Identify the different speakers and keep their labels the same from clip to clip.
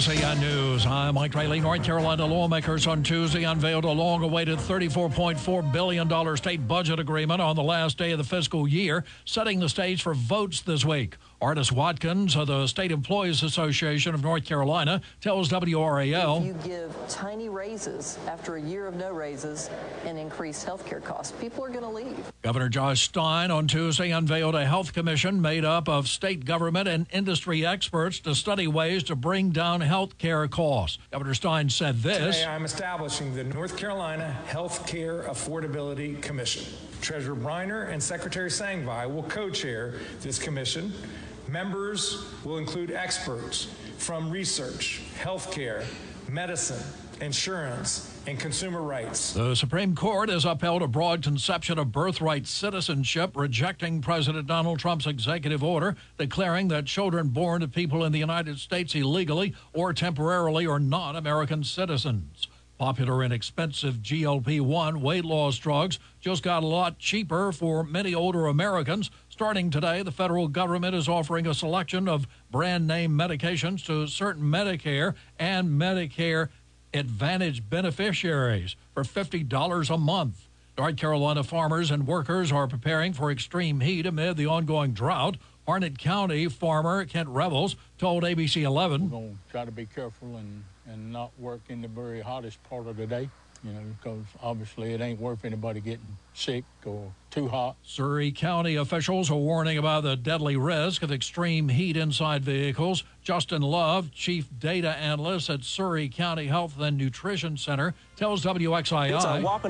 Speaker 1: NCN News. I'm Mike Riley. North Carolina lawmakers on Tuesday unveiled a long-awaited $34.4 billion state budget agreement on the last day of the fiscal year, setting the stage for votes this week. Artis Watkins of the State Employees Association of North Carolina tells WRAL,
Speaker 2: if you give tiny raises after a year of no raises and increased health care costs, people are going to leave.
Speaker 1: Governor Josh Stein on Tuesday unveiled a health commission made up of state government and industry experts to study ways to bring down health care costs. Governor Stein said this.
Speaker 3: Today I'm establishing the North Carolina Health Care Affordability Commission. Treasurer Briner and Secretary Sangvi will co-chair this commission. Members will include experts from research, healthcare, medicine, insurance, and consumer rights.
Speaker 1: The Supreme Court has upheld a broad conception of birthright citizenship, rejecting President Donald Trump's executive order declaring that children born to people in the United States illegally or temporarily are not American citizens. Popular and expensive GLP-1 weight loss drugs just got a lot cheaper for many older Americans. Starting today, the federal government is offering a selection of brand name medications to certain Medicare and Medicare Advantage beneficiaries for $50 a month. North Carolina farmers and workers are preparing for extreme heat amid the ongoing drought. Harnett County farmer Kent Revels told ABC 11,
Speaker 4: we're going to try to be careful and not work in the very hottest part of the day, because obviously it ain't worth anybody getting sick or too hot.
Speaker 1: Surry County officials are warning about the deadly risk of extreme heat inside vehicles. Justin Love, chief data analyst at Surry County Health and Nutrition Center, tells WXII.
Speaker 5: It's a whopping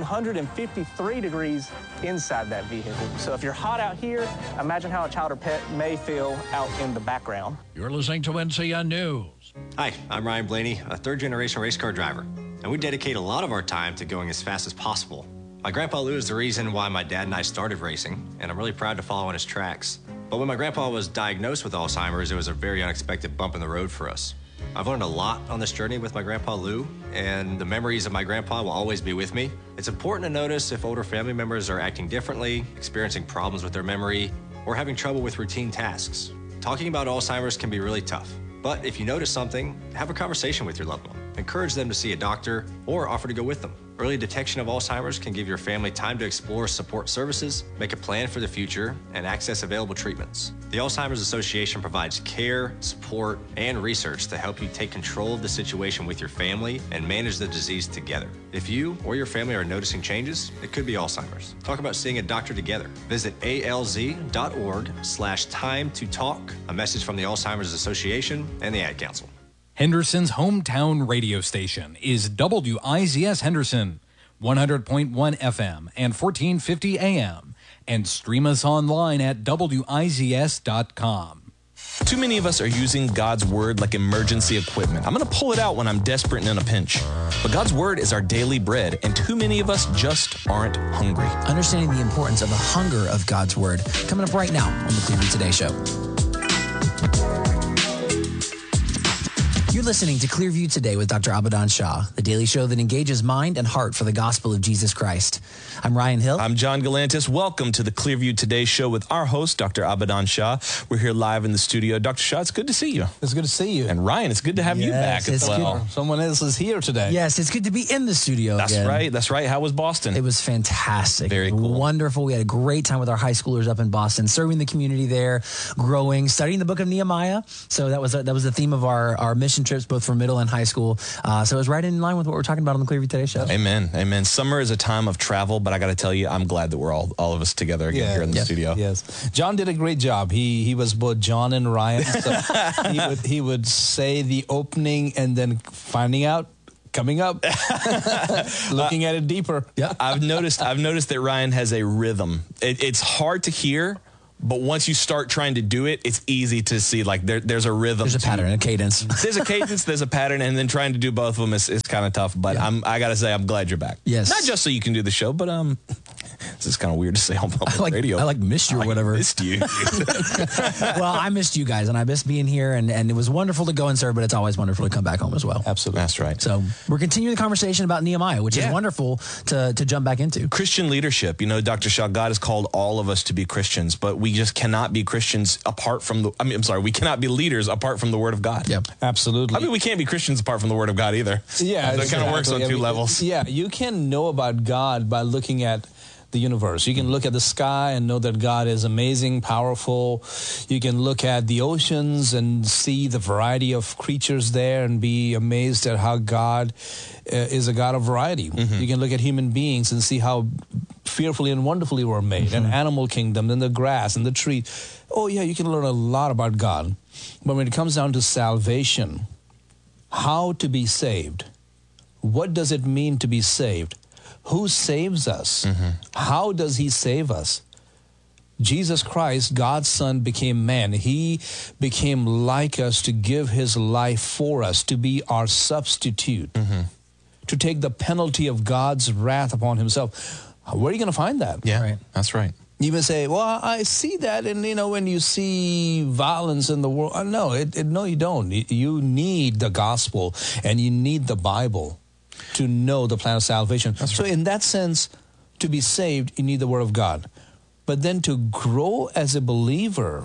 Speaker 5: 153 degrees inside that vehicle. So if you're hot out here, imagine how a child or pet may feel out in the background.
Speaker 1: You're listening to NCN News.
Speaker 6: Hi, I'm Ryan Blaney, a third-generation race car driver, and we dedicate a lot of our time to going as fast as possible. My grandpa Lou is the reason why my dad and I started racing, and I'm really proud to follow in his tracks. But when my grandpa was diagnosed with Alzheimer's, it was a very unexpected bump in the road for us. I've learned a lot on this journey with my grandpa Lou, and the memories of my grandpa will always be with me. It's important to notice if older family members are acting differently, experiencing problems with their memory, or having trouble with routine tasks. Talking about Alzheimer's can be really tough. But if you notice something, have a conversation with your loved one. Encourage them to see a doctor or offer to go with them. Early detection of Alzheimer's can give your family time to explore support services, make a plan for the future, and access available treatments. The Alzheimer's Association provides care, support, and research to help you take control of the situation with your family and manage the disease together. If you or your family are noticing changes, it could be Alzheimer's. Talk about seeing a doctor together. Visit alz.org/time to talk. A message from the Alzheimer's Association and the Ad Council.
Speaker 7: Henderson's hometown radio station is WIZS Henderson, 100.1 FM and 1450 AM, and stream us online at WIZS.com.
Speaker 8: Too many of us are using God's Word like emergency equipment. I'm going to pull it out when I'm desperate and in a pinch. But God's Word is our daily bread, and too many of us just aren't hungry.
Speaker 9: Understanding the importance of the hunger of God's Word, coming up right now on the Clearview Today Show. You're listening to Clearview Today with Dr. Abadan Shah, the daily show that engages mind and heart for the gospel of Jesus Christ. I'm Ryan Hill.
Speaker 8: I'm John Galantis. Welcome to the Clearview Today show with our host, Dr. Abadan Shah. We're here live in the studio. Dr. Shah, it's good to see you.
Speaker 10: It's good to see you.
Speaker 8: And Ryan, it's good to have you back as well.
Speaker 10: Good. Someone else is here today.
Speaker 9: Yes, it's good to be in the studio
Speaker 8: That's
Speaker 9: again.
Speaker 8: right. That's right. How was Boston?
Speaker 9: It was fantastic.
Speaker 8: Very cool.
Speaker 9: Wonderful. We had a great time with our high schoolers up in Boston, serving the community there, growing, studying the book of Nehemiah. So that was the theme of our mission trips, both for middle and high school. So it was right in line with what we're talking about on the Clearview Today show.
Speaker 8: Amen. Amen. Summer is a time of travel, but I got to tell you, I'm glad that we're all of us together again here in the studio.
Speaker 10: Yes. John did a great job. He was both John and Ryan. So he would say the opening and then finding out, coming up, looking at it deeper.
Speaker 8: Yeah. I've noticed that Ryan has a rhythm. It's hard to hear, but once you start trying to do it, it's easy to see like there's a rhythm.
Speaker 9: There's a pattern, a cadence.
Speaker 8: There's a cadence, there's a pattern, and then trying to do both of them is kind of tough. But I got to say, I'm glad you're back.
Speaker 9: Yes.
Speaker 8: Not just so you can do the show, but This is kind of weird to say on public radio.
Speaker 9: I missed you or whatever.
Speaker 8: Missed you.
Speaker 9: Well, I missed you guys, and I missed being here, and it was wonderful to go and serve, but it's always wonderful to come back home as well.
Speaker 10: Absolutely.
Speaker 8: That's right.
Speaker 9: So we're continuing the conversation about Nehemiah, which is wonderful to jump back into.
Speaker 8: Christian leadership. You know, Dr. Shaw, God has called all of us to be Christians, but we just cannot be Christians apart from we cannot be leaders apart from the Word of God.
Speaker 9: Yep.
Speaker 10: Absolutely.
Speaker 8: I mean, we can't be Christians apart from the Word of God either.
Speaker 10: Yeah.
Speaker 8: That kind of works on two levels.
Speaker 10: Yeah, you can know about God by looking at the universe. You can look at the sky and know that God is amazing, powerful. You can look at the oceans and see the variety of creatures there and be amazed at how God is a God of variety. Mm-hmm. You can look at human beings and see how fearfully and wonderfully we're made, and animal kingdom, and the grass and the tree. Oh yeah, you can learn a lot about God. But when it comes down to salvation, how to be saved, what does it mean to be saved? Who saves us? Mm-hmm. How does he save us? Jesus Christ, God's Son, became man. He became like us to give his life for us, to be our substitute, to take the penalty of God's wrath upon himself. Where are you going to find that?
Speaker 8: Yeah, right. That's right.
Speaker 10: You may say, well, I see that, and, when you see violence in the world. No, no, you don't. You need the gospel, and you need the Bible to know the plan of salvation. So in that sense, to be saved, you need the Word of God. But then to grow as a believer,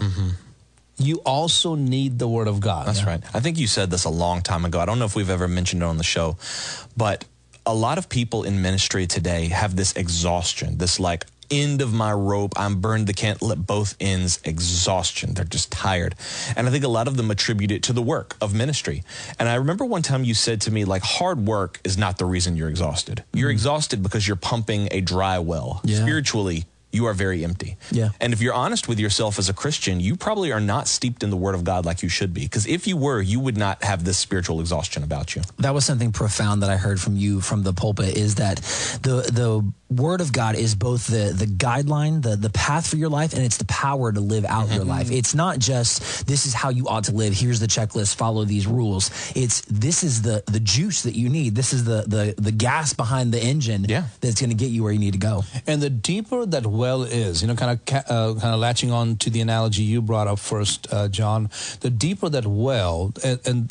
Speaker 10: you also need the Word of God.
Speaker 8: That's right. I think you said this a long time ago. I don't know if we've ever mentioned it on the show, but a lot of people in ministry today have this exhaustion, this end of my rope, I'm burned, they can't let both ends, exhaustion. They're just tired. And I think a lot of them attribute it to the work of ministry. And I remember one time you said to me, hard work is not the reason you're exhausted. You're exhausted because you're pumping a dry well. Yeah. Spiritually, you are very empty. Yeah. And if you're honest with yourself as a Christian, you probably are not steeped in the Word of God like you should be. Because if you were, you would not have this spiritual exhaustion about you.
Speaker 9: That was something profound that I heard from you from the pulpit, is that the Word of God is both the guideline, the path for your life, and it's the power to live out your life. It's not just, this is how you ought to live, here's the checklist, follow these rules. This is the juice that you need. This is the gas behind the engine that's going to get you where you need to go.
Speaker 10: And the deeper that well is, kind of latching on to the analogy you brought up first, John, the deeper that well, and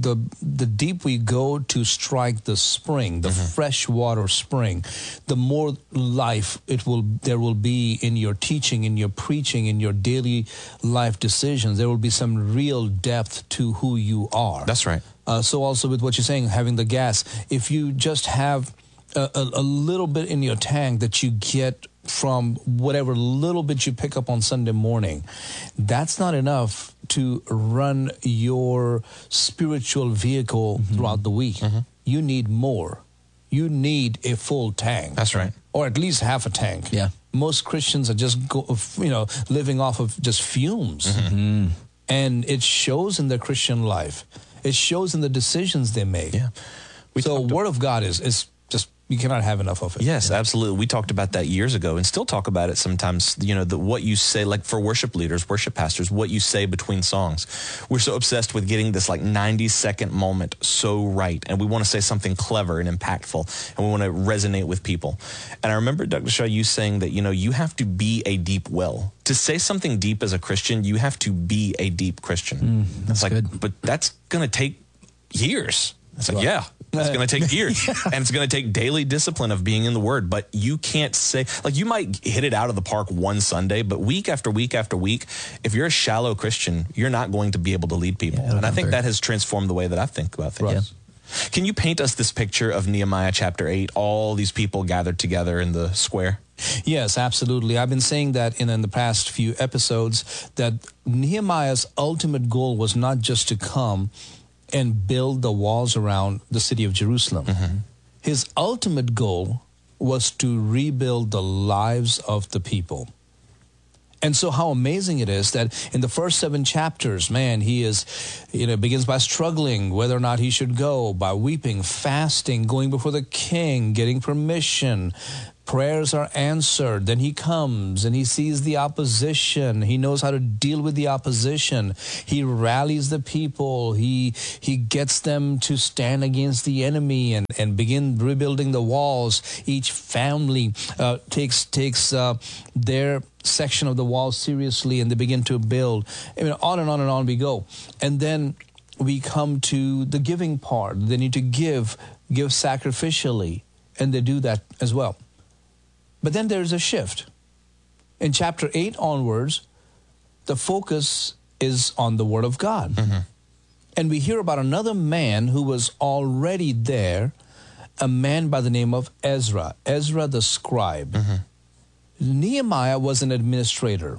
Speaker 10: the deep we go to strike the spring, the fresh water spring, the more life there will be in your teaching, in your preaching, in your daily life decisions. There will be some real depth to who you are.
Speaker 8: That's right.
Speaker 10: So also with what you're saying, having the gas, if you just have a little bit in your tank that you get from whatever little bit you pick up on Sunday morning, that's not enough to run your spiritual vehicle throughout the week. You need more. You need a full tank.
Speaker 8: That's right.
Speaker 10: Or at least half a tank. Yeah. Most Christians are just living off of just fumes. And it shows in their Christian life. It shows in the decisions they make. Yeah. So Word of God is just, you cannot have enough of it.
Speaker 8: Yes, absolutely. We talked about that years ago and still talk about it sometimes, what you say, for worship leaders, worship pastors, what you say between songs. We're so obsessed with getting this 90-second moment so right. And we want to say something clever and impactful, and we want to resonate with people. And I remember, Dr. Shaw, you saying that, you have to be a deep well. To say something deep as a Christian, you have to be a deep Christian.
Speaker 9: That's good.
Speaker 8: But that's going to take years. It's it's going to take years, and it's going to take daily discipline of being in the Word. But you can't say, you might hit it out of the park one Sunday, but week after week after week, if you're a shallow Christian, you're not going to be able to lead people. And I think that has transformed the way that I think about things. Yeah. Can you paint us this picture of Nehemiah chapter 8, all these people gathered together in the square?
Speaker 10: Yes, absolutely. I've been saying that in the past few episodes, that Nehemiah's ultimate goal was not just to come and build the walls around the city of Jerusalem. His ultimate goal was to rebuild the lives of the people. And so how amazing it is that in the first 7 chapters, man, he is, begins by struggling whether or not he should go, by weeping, fasting, going before the king, getting permission. Prayers are answered. Then he comes and he sees the opposition. He knows how to deal with the opposition. He rallies the people. He gets them to stand against the enemy and begin rebuilding the walls. Each family takes their section of the wall seriously, and they begin to build. On and on and on we go. And then we come to the giving part. They need to give sacrificially, and they do that as well. But then there's a shift. In chapter 8 onwards, the focus is on the Word of God. Mm-hmm. And we hear about another man who was already there, a man by the name of Ezra the scribe. Mm-hmm. Nehemiah was an administrator.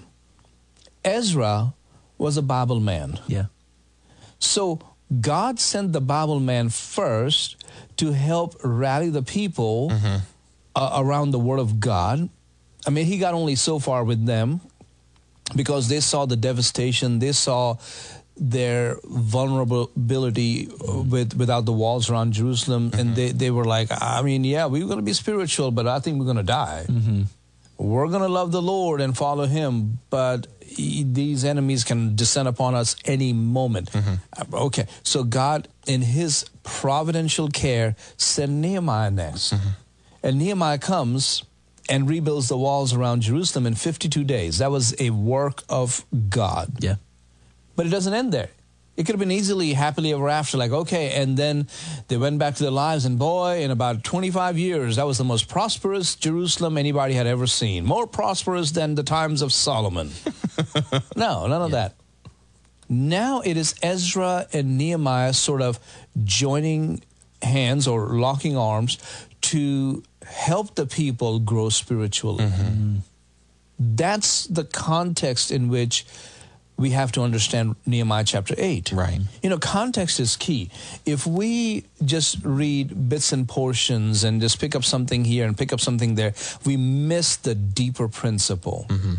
Speaker 10: Ezra was a Bible man.
Speaker 9: Yeah.
Speaker 10: So God sent the Bible man first to help rally the people around the Word of God. I mean, he got only so far with them because they saw the devastation. They saw their vulnerability without the walls around Jerusalem. Mm-hmm. And they were like, we're going to be spiritual, but I think we're going to die. Mm-hmm. We're going to love the Lord and follow him, but these enemies can descend upon us any moment. Mm-hmm. Okay, so God, in his providential care, sent Nehemiah next. Mm-hmm. And Nehemiah comes and rebuilds the walls around Jerusalem in 52 days. That was a work of God.
Speaker 9: Yeah.
Speaker 10: But it doesn't end there. It could have been easily happily ever after, like, okay, and then they went back to their lives, and boy, in about 25 years, that was the most prosperous Jerusalem anybody had ever seen. More prosperous than the times of Solomon. No, none of that. Now it is Ezra and Nehemiah sort of joining hands or locking arms to help the people grow spiritually. Mm-hmm. That's the context in which we have to understand Nehemiah chapter 8.
Speaker 8: Right.
Speaker 10: Context is key. If we just read bits and portions and just pick up something here and pick up something there, we miss the deeper principle. Mm-hmm.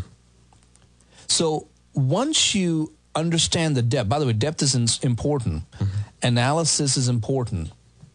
Speaker 10: So once you understand the depth, by the way, depth is important. Mm-hmm. Analysis is important.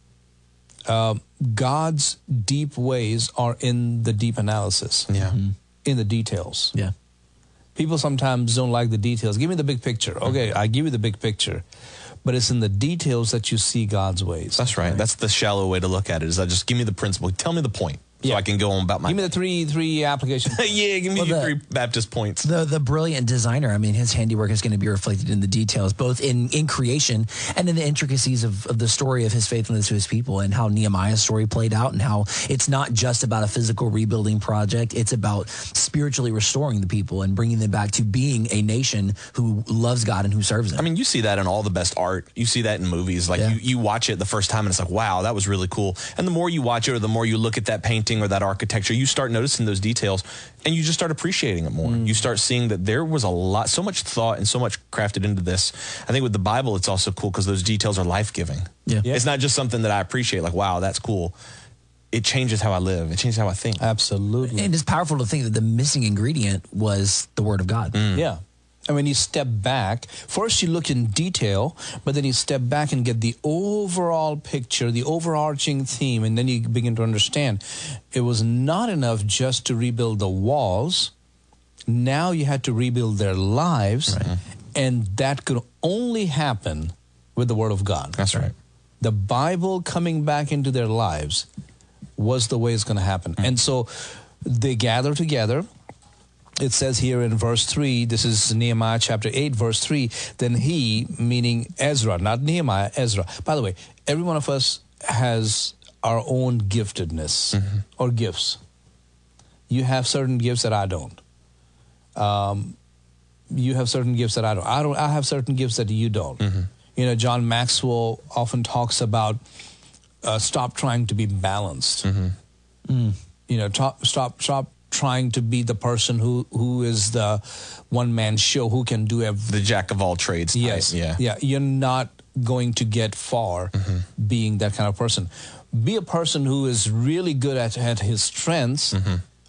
Speaker 10: God's deep ways are in the deep analysis. Yeah. Mm-hmm. In the details.
Speaker 9: Yeah.
Speaker 10: People sometimes don't like the details. Give me the big picture. Okay, I give you the big picture. But it's in the details that you see God's ways.
Speaker 8: That's right. That's the shallow way to look at it, is just give me the principle. Tell me the point. So I can go on about my...
Speaker 10: Give me the three applications.
Speaker 8: Yeah, give me the 3 Baptist points.
Speaker 9: The brilliant designer, his handiwork is going to be reflected in the details, both in creation and in the intricacies of the story of his faithfulness to his people, and how Nehemiah's story played out, and how it's not just about a physical rebuilding project. It's about spiritually restoring the people and bringing them back to being a nation who loves God and who serves him.
Speaker 8: You see that in all the best art. You see that in movies. Like you watch it the first time and it's like, wow, that was really cool. And the more you watch it, or the more you look at that painting or that architecture, you start noticing those details and you just start appreciating it more. You start seeing that there was so much thought and so much crafted into this. I think with the Bible, it's also cool because those details are life-giving. Yeah. It's not just something that I appreciate, like, wow, that's cool. It changes how I live. It changes how I think.
Speaker 10: Absolutely.
Speaker 9: And it's powerful to think that the missing ingredient was the Word of God.
Speaker 10: Yeah. And when you step back, first you look in detail, but then you step back and get the overall picture, the overarching theme, and then you begin to understand it was not enough just to rebuild the walls. Now you had to rebuild their lives, right. And that could only happen with the Word of God.
Speaker 8: That's right.
Speaker 10: The Bible coming back into their lives was the way it's going to happen. And so they gather together. It says here in verse 3, this is Nehemiah chapter 8, verse 3, then he, meaning Ezra, not Nehemiah, Ezra. By the way, every one of us has our own giftedness or gifts. You have certain gifts that I don't. You have certain gifts that I don't. I have certain gifts that you don't. John Maxwell often talks about stop trying to be balanced. Stop trying to be the person who is the one-man show, who can do everything.
Speaker 8: The jack of all trades.
Speaker 10: Yes. Yeah. You're not going to get far being that kind of person. Be a person who is really good at his strengths,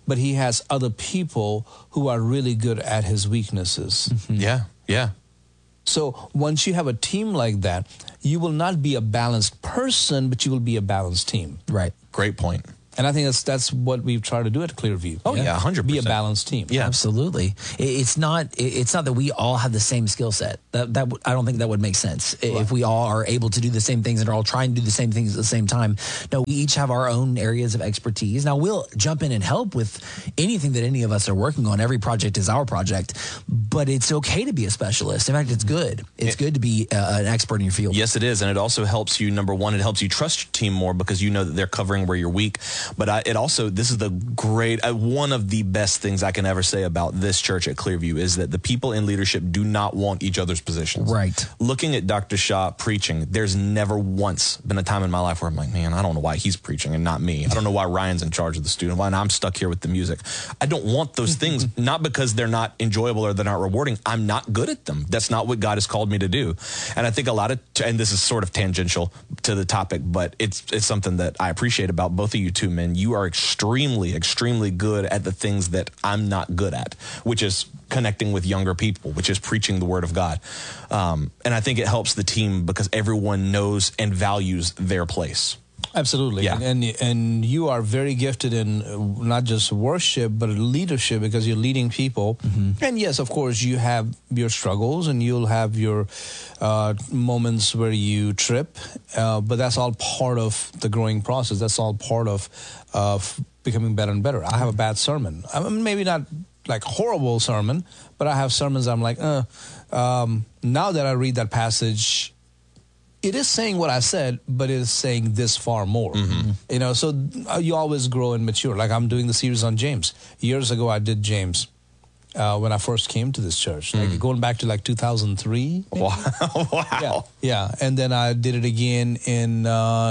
Speaker 10: but he has other people who are really good at his weaknesses.
Speaker 8: Yeah, yeah.
Speaker 10: So once you have a team like that, you will not be a balanced person, but you will be a balanced team.
Speaker 9: Right.
Speaker 8: Great point.
Speaker 10: And I think that's what we've tried to do at Clearview.
Speaker 8: Oh, yeah, 100%.
Speaker 10: Be a balanced team.
Speaker 8: Yeah.
Speaker 9: Absolutely. It's not that we all have the same skill set. That I don't think that would make sense. Right. If we all are able to do the same things and are all trying to do the same things at the same time. No, we each have our own areas of expertise. Now, we'll jump in and help with anything that any of us are working on. Every project is our project, but it's okay to be a specialist. In fact, it's good. It's good to be an expert in your field.
Speaker 8: Yes, it is. And it also helps you, number one, it helps you trust your team more because you know that they're covering where you're weak. But it also, this is the great, one of the best things I can ever say about this church at Clearview is that the people in leadership do not want each other's positions.
Speaker 9: Right.
Speaker 8: Looking at Dr. Shaw preaching, there's never once been a time in my life where I'm like, man, I don't know why he's preaching and not me. I don't know why Ryan's in charge of the student, why I'm stuck here with the music. I don't want those things, not because they're not enjoyable or they're not rewarding. I'm not good at them. That's not what God has called me to do. And I think a lot of, and this is sort of tangential to the topic, but it's something that I appreciate about both of you two men. You are extremely, extremely good at the things that I'm not good at, which is connecting with younger people, which is preaching the word of God. And I think it helps the team because everyone knows and values their place.
Speaker 10: Absolutely.
Speaker 8: Yeah.
Speaker 10: And you are very gifted in not just worship, but leadership because you're leading people. Mm-hmm. And yes, of course, you have your struggles and you'll have your moments where you trip. But that's all part of the growing process. That's all part of becoming better and better. I have a bad sermon. I mean, maybe not like horrible sermon, but I have sermons I'm like, now that I read that passage, it is saying what I said, but it is saying this far more. Mm-hmm. You know, so you always grow and mature. Like I'm doing the series on James. Years ago, I did James when I first came to this church, like going back to like 2003.
Speaker 8: Wow. Wow.
Speaker 10: Yeah. And then I did it again in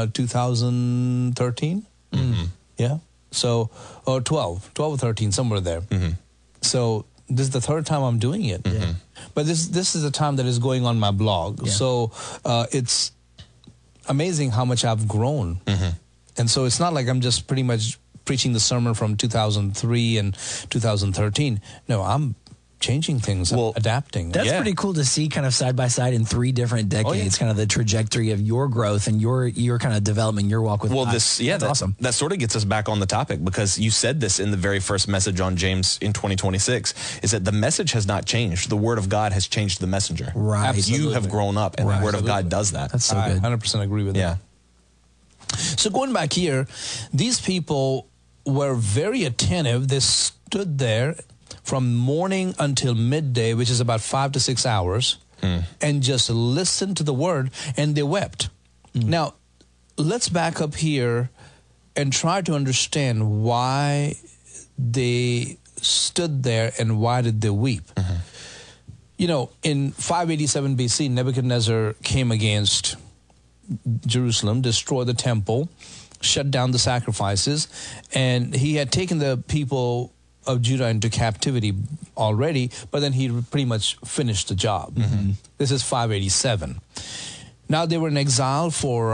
Speaker 10: 2013. Mm-hmm. Yeah. So, or 12 or 13, somewhere there. Mm-hmm. So this is the third time I'm doing it. Mm-hmm. Yeah. But this is a time that is going on my blog. Yeah. So it's amazing how much I've grown. Mm-hmm. And so it's not like I'm just pretty much preaching the sermon from 2003 and 2013. No, I'm changing things, adapting.
Speaker 9: That's pretty cool to see kind of side by side in 3 different decades, kind of the trajectory of your growth and your kind of development, your walk with God.
Speaker 8: That's awesome. That sort of gets us back on the topic because you said this in the very first message on James in 2026, is that the message has not changed. The word of God has changed the messenger.
Speaker 9: Right.
Speaker 8: Absolutely. You have grown up and the word of God does that.
Speaker 9: That's so good.
Speaker 10: I 100% agree with that. So going back here, these people were very attentive. They stood there from morning until midday, which is about 5 to 6 hours, and just listened to the word, and they wept. Now, let's back up here and try to understand why they stood there and why did they weep. Mm-hmm. You know, in 587 BC, Nebuchadnezzar came against Jerusalem, destroyed the temple, shut down the sacrifices, and he had taken the people of Judah into captivity already, but then he pretty much finished the job. Mm-hmm. This is 587. Now they were in exile for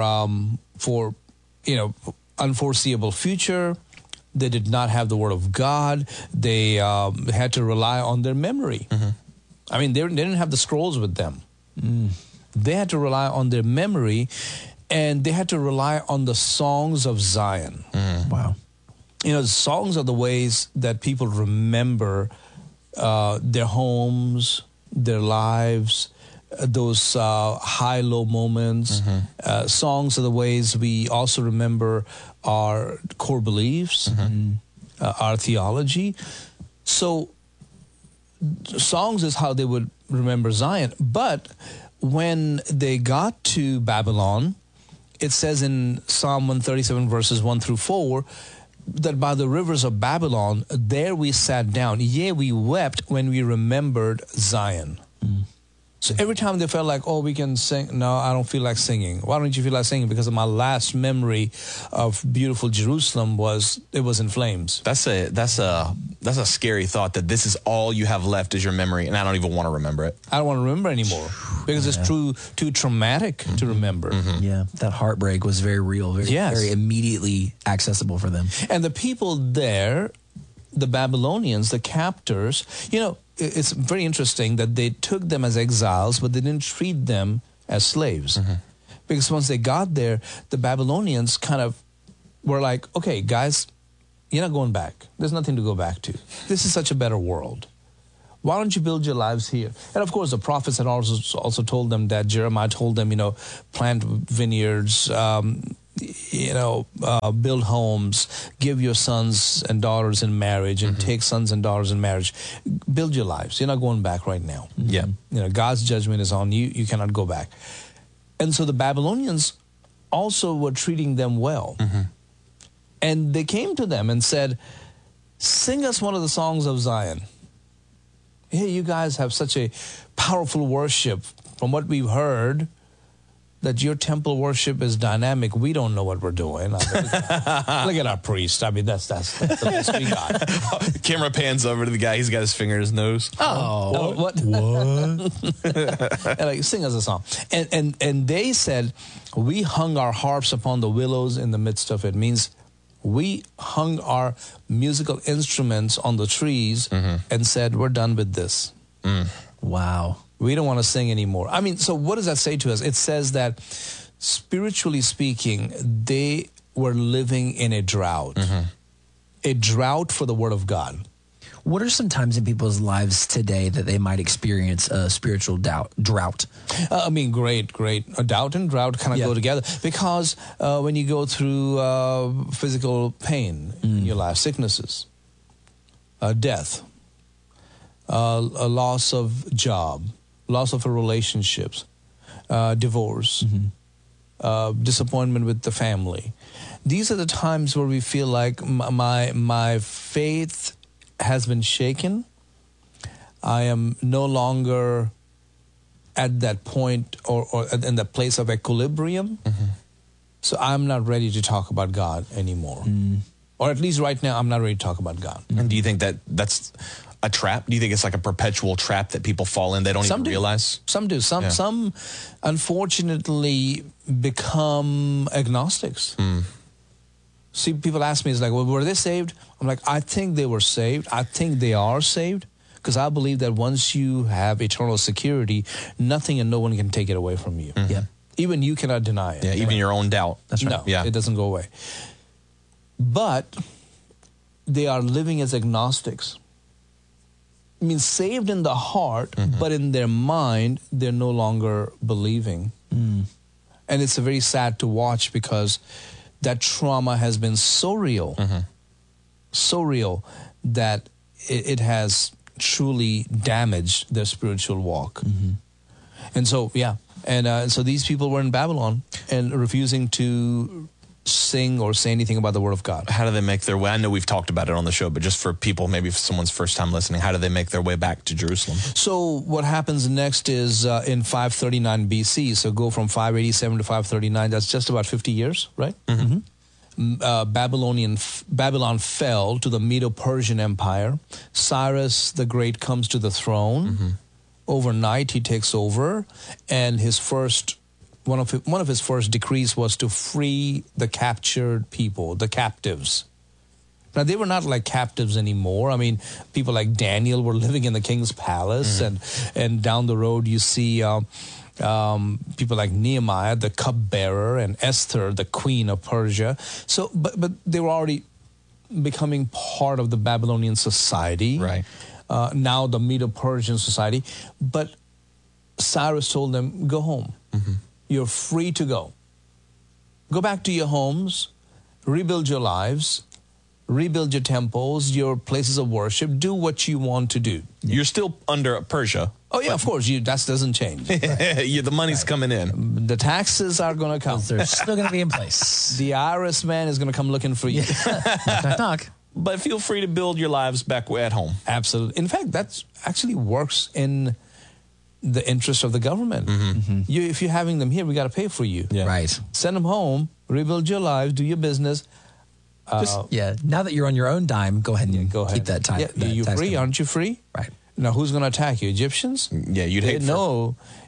Speaker 10: unforeseeable future. They did not have the word of God. They had to rely on their memory. Mm-hmm. I mean, they didn't have the scrolls with them. They had to rely on their memory, and they had to rely on the songs of Zion.
Speaker 9: Wow.
Speaker 10: You know, songs are the ways that people remember their homes, their lives, those high-low moments. Mm-hmm. Songs are the ways we also remember our core beliefs, our theology. So songs is how they would remember Zion. But when they got to Babylon, it says in Psalm 137, verses 1 through 4, that by the rivers of Babylon, there we sat down. Yea, we wept when we remembered Zion. So every time they felt like, oh, we can sing. No, I don't feel like singing. Why don't you feel like singing? Because of my last memory of beautiful Jerusalem was in flames.
Speaker 8: That's a scary thought that this is all you have left is your memory, and I don't even want to remember it.
Speaker 10: I don't want to remember anymore because it's too traumatic to remember.
Speaker 9: Mm-hmm. Yeah, that heartbreak was very real, very immediately accessible for them.
Speaker 10: And the people there, the Babylonians, the captors, it's very interesting that they took them as exiles, but they didn't treat them as slaves. Because once they got there, the Babylonians kind of were like, okay, guys, you're not going back. There's nothing to go back to. This is such a better world. Why don't you build your lives here? And of course, the prophets had also told them that. Jeremiah told them, plant vineyards, build homes, give your sons and daughters in marriage, and take sons and daughters in marriage. Build your lives. You're not going back right now.
Speaker 8: Yeah.
Speaker 10: God's judgment is on you. You cannot go back. And so the Babylonians also were treating them well. And they came to them and said, sing us one of the songs of Zion. Hey, you guys have such a powerful worship. From what we've heard, that your temple worship is dynamic. We don't know what we're doing. Look at our priest. I mean, that's the best we got.
Speaker 8: Camera pans over to the guy. He's got his finger in his nose.
Speaker 10: Oh, what? Like, sing us a song. And they said, we hung our harps upon the willows in the midst of it. Means we hung our musical instruments on the trees and said, we're done with this.
Speaker 9: Wow.
Speaker 10: We don't want to sing anymore. I mean, so what does that say to us? It says that spiritually speaking, they were living in a drought. A drought for the Word of God.
Speaker 9: What are some times in people's lives today that they might experience a spiritual drought?
Speaker 10: Great. A doubt and drought kind of go together. Because when you go through physical pain in your life, sicknesses, death, a loss of job, loss of a relationships, divorce, disappointment with the family. These are the times where we feel like my faith has been shaken. I am no longer at that point or in the place of equilibrium. So I'm not ready to talk about God anymore. Or at least right now, I'm not ready to talk about God.
Speaker 8: And do you think that's a trap? Do you think it's like a perpetual trap that people fall in? They don't even realize?
Speaker 10: Some do. Some unfortunately become agnostics. See, people ask me, it's like, well, were they saved? I'm like, I think they were saved. I think they are saved. Because I believe that once you have eternal security, nothing and no one can take it away from you. Even you cannot deny it.
Speaker 8: Yeah, even your own doubt.
Speaker 10: That's right. No, it doesn't go away. But they are living as agnostics. I mean, saved in the heart, but in their mind, they're no longer believing. And it's very sad to watch because that trauma has been so real, that it has truly damaged their spiritual walk. And so, so these people were in Babylon and refusing to sing or say anything about the Word of God.
Speaker 8: How do they make their way? I know we've talked about it on the show, but just for people, maybe if someone's first time listening, how do they make their way back to Jerusalem?
Speaker 10: So what happens next is in 539 BC, so go from 587 to 539, that's just about 50 years, right? Babylon fell to the Medo-Persian Empire. Cyrus the Great comes to the throne. Overnight, he takes over, and his first one of his first decrees was to free the captured people, the captives. Now, they were not like captives anymore. I mean, people like Daniel were living in the king's palace, and down the road you see people like Nehemiah, the cupbearer, and Esther, the queen of Persia. So, but they were already becoming part of the Babylonian society.
Speaker 8: Right.
Speaker 10: Now the Medo-Persian society. But Cyrus told them, go home. You're free to go. Go back to your homes, rebuild your lives, rebuild your temples, your places of worship, do what you want to do.
Speaker 8: You're still under Persia.
Speaker 10: Oh, yeah, of course. That doesn't change.
Speaker 8: The money's coming in.
Speaker 10: The taxes are going to come.
Speaker 9: They're still going to be in place.
Speaker 10: The IRS man is going to come looking for you.
Speaker 9: Knock, knock.
Speaker 8: But feel free to build your lives back at home.
Speaker 10: Absolutely. In fact, that actually works in the interest of the government. If you're having them here, we got to pay for you.
Speaker 9: Right.
Speaker 10: Send them home, rebuild your lives, do your business.
Speaker 9: Now that you're on your own dime, go ahead and keep that time.
Speaker 10: You're free, aren't you free?
Speaker 9: Right.
Speaker 10: Now, who's going to attack you? Egyptians?
Speaker 8: Yeah, you'd hate
Speaker 10: No.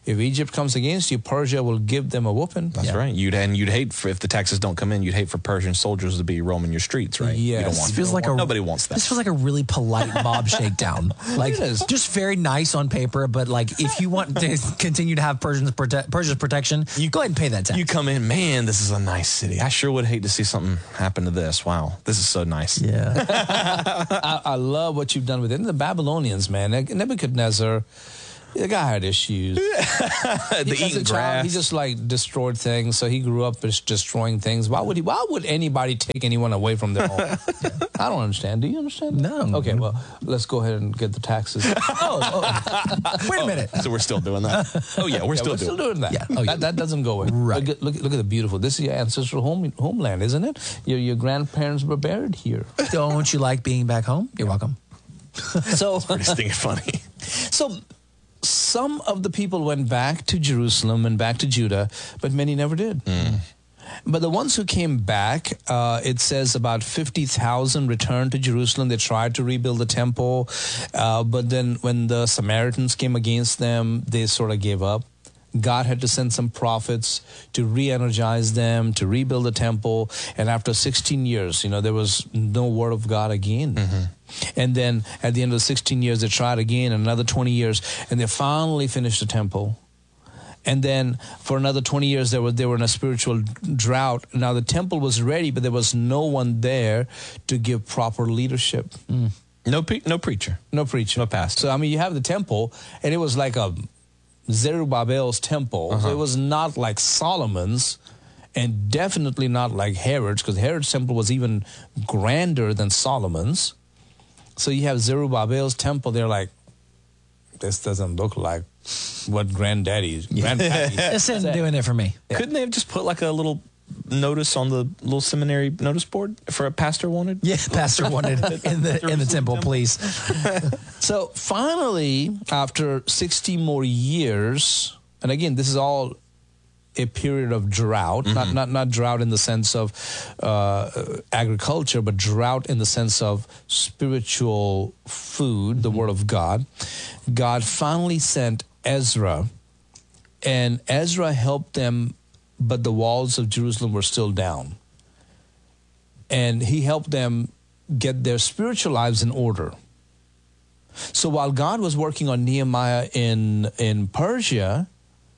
Speaker 10: if Egypt comes against you, Persia will give them a whooping.
Speaker 8: That's right. You'd hate for, if the taxes don't come in, you'd hate for Persian soldiers to be roaming your streets, right?
Speaker 10: Yes.
Speaker 8: You don't want
Speaker 9: This feels like
Speaker 8: nobody wants that.
Speaker 9: This feels like a really polite mob shakedown. Like, just very nice on paper, but like, if you want to continue to have Persia's protection, you go ahead and pay that tax.
Speaker 8: You come in, man, this is a nice city. I sure would hate to see something happen to this. Wow, this is so nice.
Speaker 9: Yeah.
Speaker 10: I love what you've done with it. And the Babylonians, man, Nebuchadnezzar, the guy had issues.
Speaker 8: The eating grass.
Speaker 10: He just like destroyed things. So he grew up just destroying things. Why would anybody take anyone away from their home? I don't understand. Do you understand?
Speaker 9: No.
Speaker 10: Okay, well, let's go ahead and get the taxes.
Speaker 9: Wait a minute.
Speaker 8: So we're still doing that? Oh, yeah, we're still doing
Speaker 10: that.
Speaker 9: Yeah. Oh, yeah.
Speaker 10: That doesn't go away.
Speaker 9: Right.
Speaker 10: Look at the beautiful. This is your ancestral homeland, isn't it? Your grandparents were buried here.
Speaker 9: Don't you like being back home? You're welcome.
Speaker 10: So
Speaker 8: Pretty stinking funny.
Speaker 10: So some of the people went back to Jerusalem and back to Judah, but many never did. But the ones who came back, it says about 50,000 returned to Jerusalem. They tried to rebuild the temple, but then when the Samaritans came against them, they sort of gave up. God had to send some prophets to re-energize them, to rebuild the temple. And after 16 years, there was no word of God again. And then at the end of the 16 years, they tried again, another 20 years, and they finally finished the temple. And then for another 20 years, they were in a spiritual drought. Now the temple was ready, but there was no one there to give proper leadership.
Speaker 8: No preacher.
Speaker 10: No preacher.
Speaker 8: No pastor.
Speaker 10: So, you have the temple, and it was like a Zerubbabel's temple. So it was not like Solomon's, and definitely not like Herod's, because Herod's temple was even grander than Solomon's. So you have Zerubbabel's temple. They're like, this doesn't look like what Granddaddy's.
Speaker 9: This isn't doing it for me.
Speaker 8: Couldn't they have just put like a little notice on the little seminary notice board for a pastor wanted?
Speaker 9: Yeah, pastor wanted in the temple, please.
Speaker 10: So finally, after 60 more years, and again, this is all a period of drought, not drought in the sense of agriculture, but drought in the sense of spiritual food, the Word of God. God finally sent Ezra, and Ezra helped them, but the walls of Jerusalem were still down. And he helped them get their spiritual lives in order. So while God was working on Nehemiah in Persia,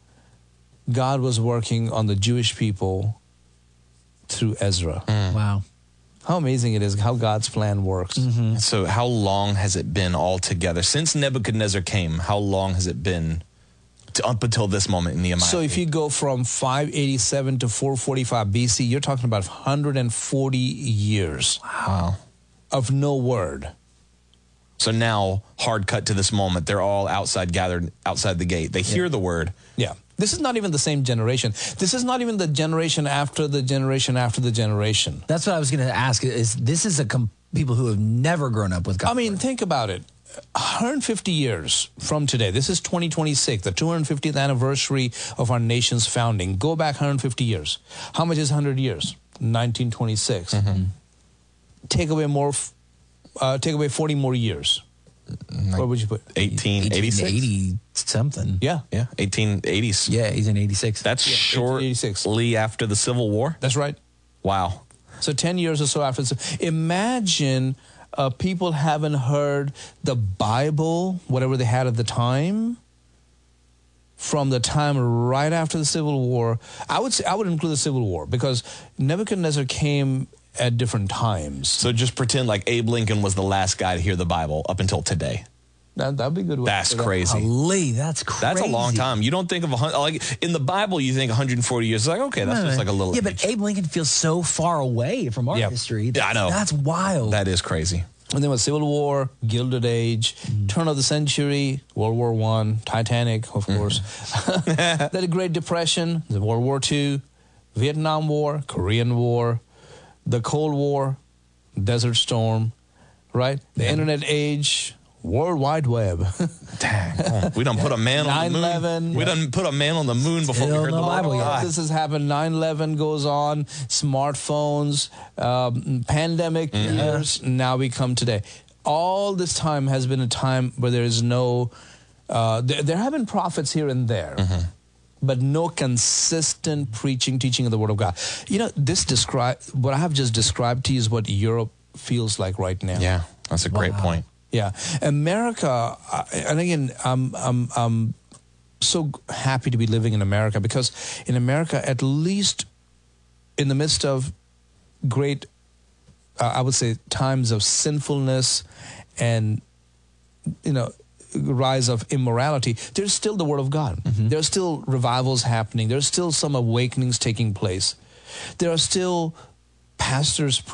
Speaker 10: God was working on the Jewish people through Ezra.
Speaker 9: Wow.
Speaker 10: How amazing it is how God's plan works.
Speaker 8: So how long has it been altogether? Since Nebuchadnezzar came, how long has it been up until this moment in Nehemiah?
Speaker 10: So if you go from 587 to 445 BC, you're talking about 140 years.
Speaker 8: Wow.
Speaker 10: Of no word.
Speaker 8: So now, hard cut to this moment, they're all gathered outside the gate. They hear the word.
Speaker 10: Yeah. This is not even the same generation. This is not even the generation after the generation after the generation.
Speaker 9: That's what I was going to ask. This is people who have never grown up with God.
Speaker 10: Think about it. 150 years from today, this is 2026, the 250th anniversary of our nation's founding. Go back 150 years. How much is 100 years? 1926. Take away 40 more years. Where would you put
Speaker 8: 1886?
Speaker 9: 1880 something.
Speaker 10: Yeah.
Speaker 8: 1880s.
Speaker 9: Yeah, he's in 86.
Speaker 8: That's shortly after the Civil War?
Speaker 10: That's right.
Speaker 8: Wow.
Speaker 10: So 10 years or so after. Imagine people haven't heard the Bible, whatever they had at the time, from the time right after the Civil War. I would include the Civil War because Nebuchadnezzar came at different times.
Speaker 8: So just pretend like Abe Lincoln was the last guy to hear the Bible up until today.
Speaker 10: That'd be a good way.
Speaker 8: That's crazy.
Speaker 9: Golly, that's crazy.
Speaker 8: That's a long time. You don't think of like in the Bible, you think 140 years. It's like, okay, that's just like a little.
Speaker 9: Yeah, but Abe Lincoln feels so far away from our history.
Speaker 8: Yeah, I know.
Speaker 9: That's wild.
Speaker 8: That is crazy.
Speaker 10: And then with Civil War, Gilded Age, turn of the century, World War I, Titanic, of course. Then the Great Depression, the World War II, Vietnam War, Korean War, the Cold War, Desert Storm, right? The Internet Age, World Wide Web.
Speaker 8: Dang. We done put a man on the moon.
Speaker 10: 9/11.
Speaker 8: We done put a man on the moon before we heard the Bible.
Speaker 10: This has happened. 9/11 goes on. Smartphones, pandemic years. Now we come today. All this time has been a time where there is no There have been prophets here and there, but no consistent preaching, teaching of the Word of God. You know, what I have just described to you is what Europe feels like right now.
Speaker 8: Yeah, that's a great point.
Speaker 10: Yeah, America, and again, I'm so happy to be living in America, because in America, at least in the midst of great, I would say, times of sinfulness and, you know, rise of immorality, there's still the Word of God. There's still revivals happening. There's still some awakenings taking place. There are still pastors